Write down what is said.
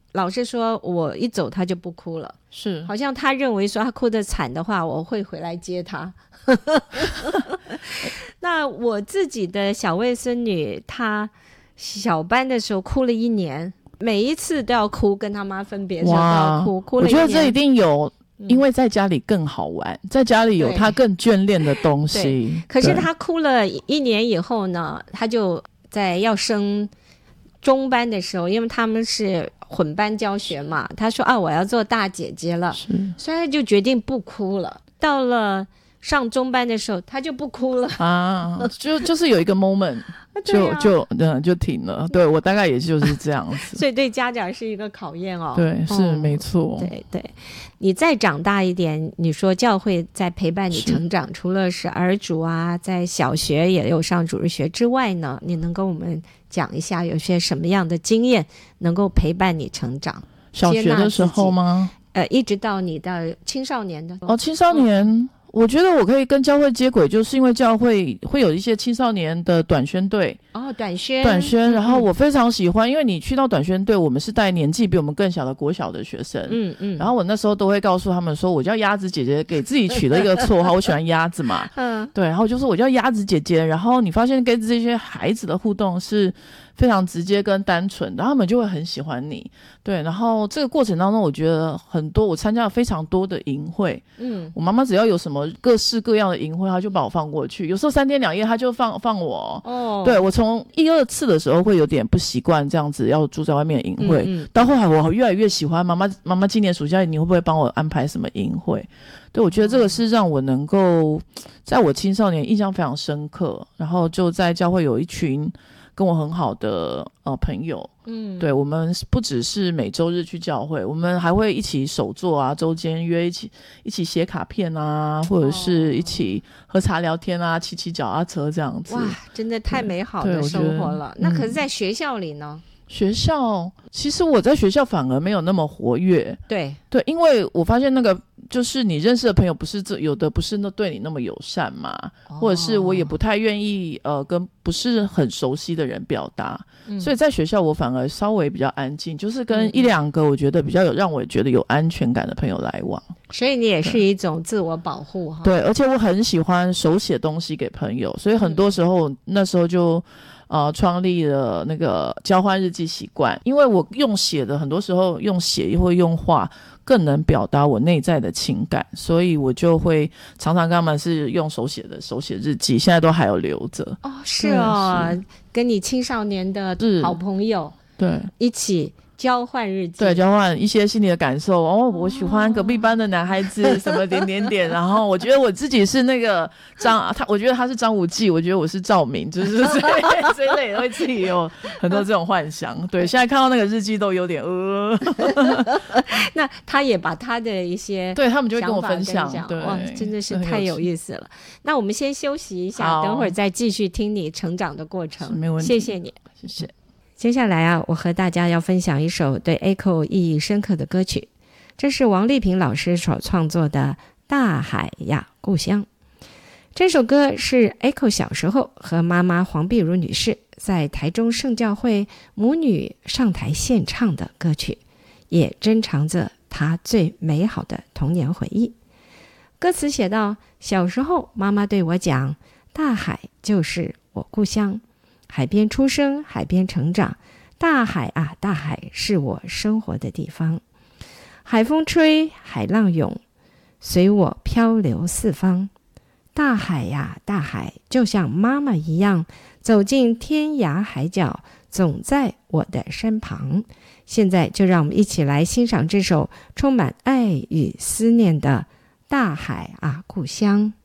老实说我一走他就不哭了， 是好像他认为说他哭得惨的话我会回来接他那我自己的小外孙女她小班的时候哭了1年，每一次都要哭，跟他妈分别的时候都要哭了1年。 我觉得这一定有因为在家里更好玩，在家里有他更眷恋的东西。 可是他哭了1年以后呢，他就在要升中班的时候，因为他们是混班教学嘛，他说我要做大姐姐了，所以他就决定不哭了。到了上中班的时候他就不哭了就是有一个 moment 就停了。对，我大概也就是这样子所以对家长是一个考验对，是没错。 对对，你再长大一点，你说教会在陪伴你成长，除了是儿主啊，在小学也有上主日学之外呢，你能跟我们讲一下有些什么样的经验能够陪伴你成长？ 小学的时候吗？ 一直到你的青少年的青少年我觉得我可以跟教会接轨，就是因为教会会有一些青少年的短宣队短宣，然后我非常喜欢，因为你去到短宣队，我们是带年纪比我们更小的国小的学生，然后我那时候都会告诉他们说我叫鸭子姐姐，给自己取了一个绰号我喜欢鸭子嘛对，然后就说我叫鸭子姐姐，然后你发现跟这些孩子的互动是非常直接跟单纯，然后他们就会很喜欢你。对，然后这个过程当中我觉得我参加了非常多的营会我妈妈只要有什么各式各样的营会她就把我放过去，有时候3天2夜她就放我对，我从1、2次的时候会有点不习惯这样子要住在外面的营会到后来我越来越喜欢。妈妈今年暑假你会不会帮我安排什么营会？对，我觉得这个是让我能够在我青少年印象非常深刻，然后就在教会有一群跟我很好的朋友对，我们不只是每周日去教会，我们还会一起手作啊，周间约一起写卡片啊，或者是一起喝茶聊天啊，骑脚踏车这样子。 哇，真的太美好的生活了。那可是在学校里呢？ 学校其实我在学校反而没有那么活跃。 对， 因为我发现那个就是你认识的朋友有的不是对你那么友善嘛或者是我也不太愿意跟不是很熟悉的人表达所以在学校我反而稍微比较安静，就是跟1、2个我觉得比较让我觉得有安全感的朋友来往。 所以你也是一种自我保护对，而且我很喜欢手写东西给朋友，所以很多时候那时候就创立了那个交换日记习惯，因为我用写的很多时候用写或用画更能表达我内在的情感，所以我就会常常跟他们是用手写日记，现在都还有留着。 是跟你青少年的好朋友对一起交换日记， 对，交换一些心里的感受我喜欢隔壁班的男孩子什么点点点然后我觉得我自己是那个我觉得他是张无忌，我觉得我是赵敏，就是这一类会自己有很多这种幻想对，现在看到那个日记都有点那他也把他的一些对他们就会跟我分享对， 哇，真的是太有意思了。那我们先休息一下，等会儿再继续听你成长的过程。 没问题， 谢谢你， 谢谢。 接下来我和大家要分享一首对 Echo 意义深刻的歌曲，这是王丽萍老师所创作的《大海呀故乡》。这首歌是 Echo 小时候和妈妈黄碧如女士在台中圣教会母女上台献唱的歌曲，也珍藏着她最美好的童年回忆。歌词写道，小时候妈妈对我讲，大海就是我故乡，海边出生，海边成长，大海啊大海是我生活的地方，海风吹，海浪涌，随我漂流四方，大海呀大海就像妈妈一样，走进天涯海角，总在我的身旁。现在就让我们一起来欣赏这首充满爱与思念的《大海啊故乡》。